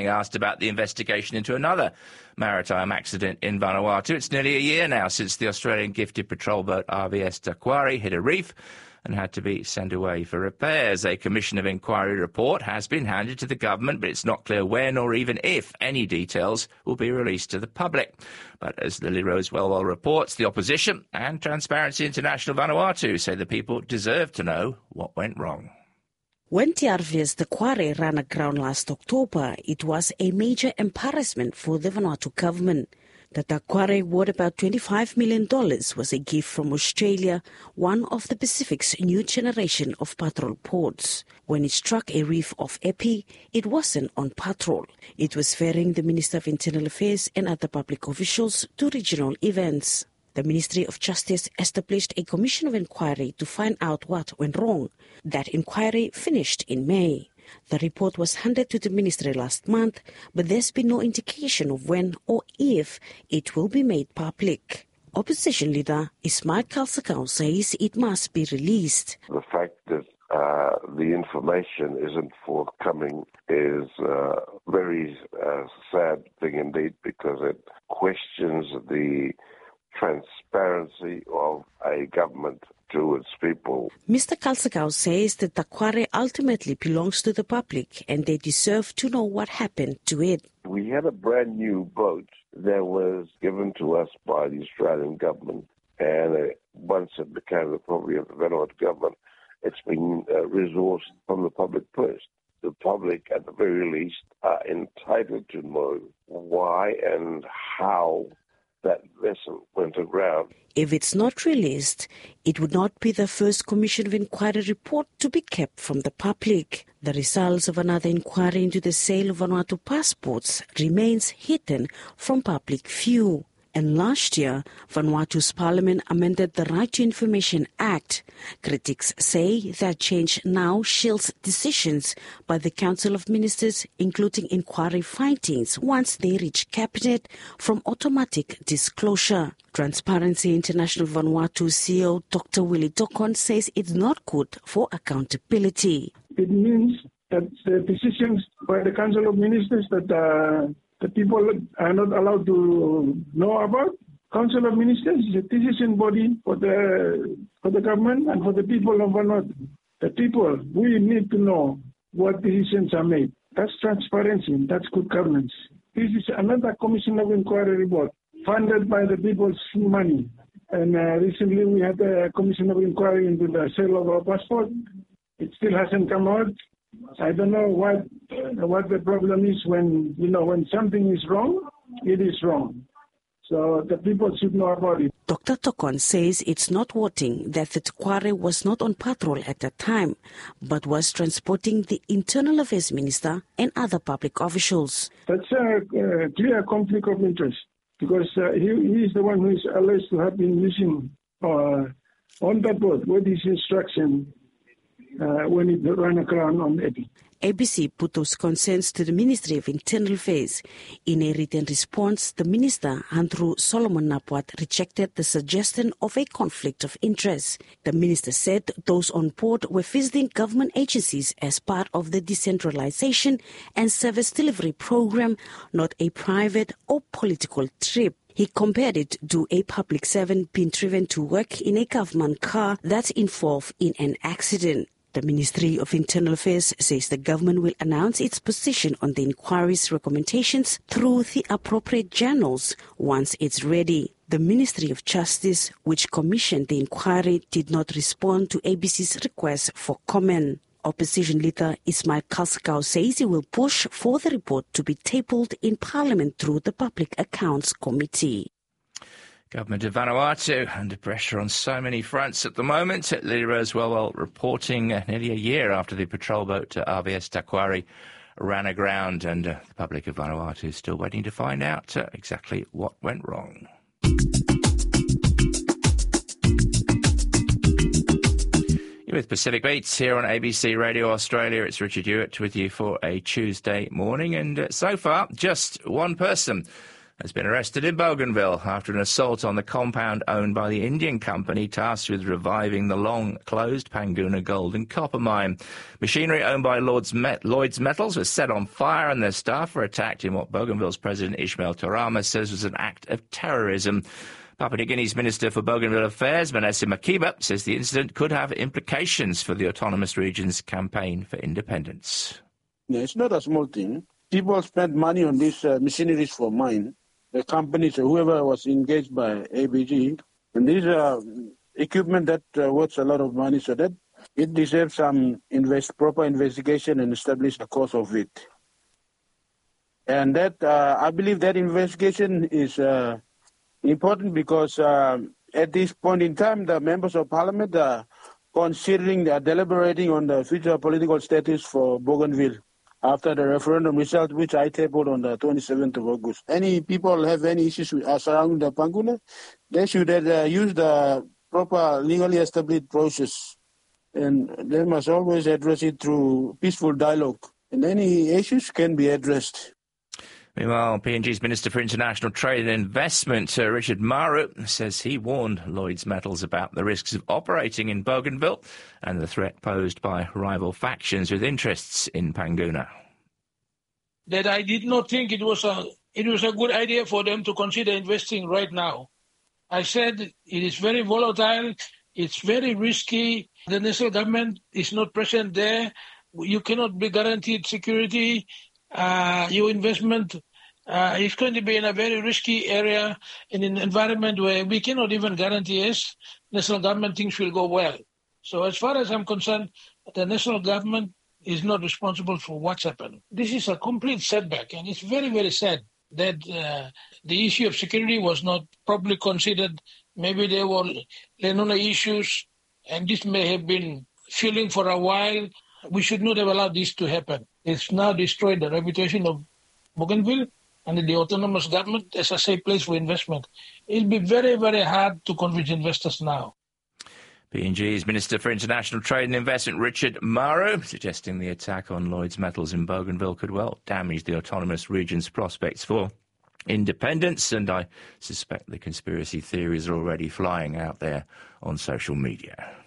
being asked about the investigation into another maritime accident in Vanuatu. It's nearly a year now since the Australian gifted patrol boat RVS Taquari hit a reef and had to be sent away for repairs. A Commission of Inquiry report has been handed to the government, but it's not clear when or even if any details will be released to the public. But as Lily Rose Wellwell reports, the opposition and Transparency International Vanuatu say the people deserve to know what went wrong. When the RVS Taquari ran aground last October, it was a major embarrassment for the Vanuatu government. The Taquari, worth about $25 million, was a gift from Australia, one of the Pacific's new generation of patrol ports. When it struck a reef off Epi, it wasn't on patrol. It was ferrying the Minister of Internal Affairs and other public officials to regional events. The Ministry of Justice established a commission of inquiry to find out what went wrong. That inquiry finished in May. The report was handed to the ministry last month, but there's been no indication of when or if it will be made public. Opposition leader Ismail Kalsakau says it must be released. The fact that the information isn't forthcoming is a very sad thing indeed, because it questions the transparency of a government to its people. Mr. Kalsakau says that Taquari ultimately belongs to the public and they deserve to know what happened to it. We had a brand new boat that was given to us by the Australian government, and once it became the property of the Vanuatu government, it's been resourced from the public first. The public, at the very least, are entitled to know why and how that vessel went aground. If it's not released, it would not be the first Commission of Inquiry report to be kept from the public. The results of another inquiry into the sale of Vanuatu passports remains hidden from public view. And last year, Vanuatu's parliament amended the Right to Information Act. Critics say that change now shields decisions by the Council of Ministers, including inquiry findings, once they reach Cabinet, from automatic disclosure. Transparency International Vanuatu CEO Dr. Willie Dokon says it's not good for accountability. It means that the decisions by the Council of Ministers that the people are not allowed to know about. Council of Ministers is a decision body for the government and for the people of Vanuatu. The people, we need to know what decisions are made. That's transparency. That's good governance. This is another Commission of Inquiry report funded by the people's money. And recently we had a Commission of Inquiry into the sale of our passport. It still hasn't come out. I don't know what the problem is when something is wrong, it is wrong. So the people should know about it. Dr. Tokon says it's not noteworthy that the Taquari was not on patrol at that time, but was transporting the Internal Affairs Minister and other public officials. That's a clear conflict of interest, because he is the one who is alleged to have been missing on that boat with his instruction when it ran aground on Epi. ABC put those concerns to the Ministry of Internal Affairs. In a written response, the Minister, Andrew Solomon Napuat, rejected the suggestion of a conflict of interest. The Minister said those on board were visiting government agencies as part of the decentralization and service delivery program, not a private or political trip. He compared it to a public servant being driven to work in a government car that's involved in an accident. The Ministry of Internal Affairs says the government will announce its position on the inquiry's recommendations through the appropriate channels once it's ready. The Ministry of Justice, which commissioned the inquiry, did not respond to ABC's request for comment. Opposition leader Ismail Kalsakau says he will push for the report to be tabled in Parliament through the Public Accounts Committee. Government of Vanuatu under pressure on so many fronts at the moment. Lily Rose Wellwell reporting nearly a year after the patrol boat RVS Taquari ran aground, and the public of Vanuatu is still waiting to find out exactly what went wrong. You're with Pacific Beats here on ABC Radio Australia. It's Richard Hewitt with you for a Tuesday morning, and so far just one person has been arrested in Bougainville after an assault on the compound owned by the Indian company tasked with reviving the long-closed Panguna gold and copper mine. Machinery owned by Lloyd's Metals was set on fire and their staff were attacked in what Bougainville's President Ismail Tarama says was an act of terrorism. Papua New Guinea's Minister for Bougainville Affairs, Manasseh Makiba, says the incident could have implications for the autonomous region's campaign for independence. Yeah, it's not a small thing. People spend money on these machineries for mine. The companies, whoever was engaged by ABG, and these are equipment that worth a lot of money, so that it deserves some proper investigation and establish the cause of it. And that I believe that investigation is important because at this point in time, the members of parliament are deliberating on the future political status for Bougainville after the referendum result, which I tabled on the 27th of August. Any people have any issues surrounding the Panguna, they should use the proper legally established process. And they must always address it through peaceful dialogue. And any issues can be addressed. Meanwhile, PNG's Minister for International Trade and Investment, Richard Maru, says he warned Lloyd's Metals about the risks of operating in Bougainville and the threat posed by rival factions with interests in Panguna. That I did not think it was a good idea for them to consider investing right now. I said it is very volatile, it's very risky, the national government is not present there, you cannot be guaranteed security. Your investment is going to be in a very risky area, in an environment where we cannot even guarantee as national government things will go well. So as far as I'm concerned, the national government is not responsible for what's happened. This is a complete setback, and it's very, very sad that the issue of security was not properly considered. Maybe there were Lenona issues, and this may have been fueling for a while. We should not have allowed this to happen. It's now destroyed the reputation of Bougainville and the autonomous government as a safe place for investment. It'll be very, very hard to convince investors now. PNG's Minister for International Trade and Investment, Richard Maru, suggesting the attack on Lloyd's Metals in Bougainville could well damage the autonomous region's prospects for independence, and I suspect the conspiracy theories are already flying out there on social media.